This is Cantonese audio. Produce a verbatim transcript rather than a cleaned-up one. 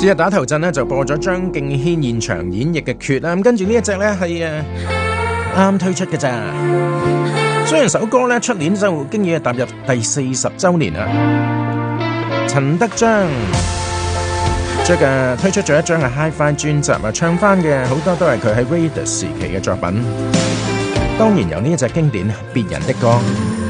次日打頭陣咧就播咗張敬軒現場演繹嘅《缺》啦，咁跟住呢一隻咧係誒啱推出嘅咋。雖然首歌咧出年就經已踏入第四十週年啦。陳德章最近推出咗一張嘅 Hi-Fi 專輯啊，唱翻嘅好多都係佢喺 Raider 時期嘅作品，當然有呢一隻經典《別人的歌》。